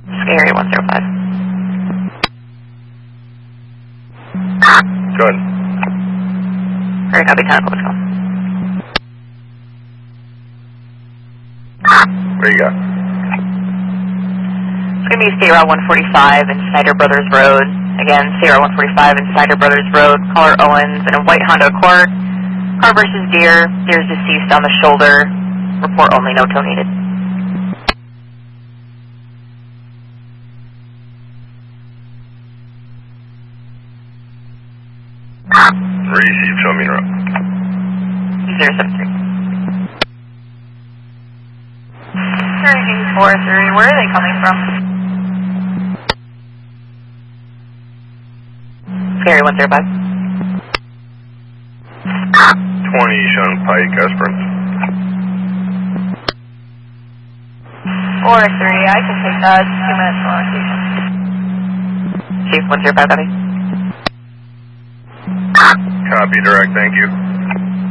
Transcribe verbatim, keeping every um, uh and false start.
Scary one zero five. Good. Very copy, ten, let's go. What do you got? It's going to be State Route one forty-five and Snyder Brothers Road. Again, State Route one forty-five and Snyder Brothers Road. Caller Owens and a white Honda Accord. Car versus Deer. Deer's deceased on the shoulder. Report only, no tow needed. Receive, show me around. zero seven three. three four three, where are they coming from? Scary one zero five. twenty Sean Pike, Esperance. four three, I can take that. Two minutes on location. Chief one zero five, copy. Copy, direct, thank you.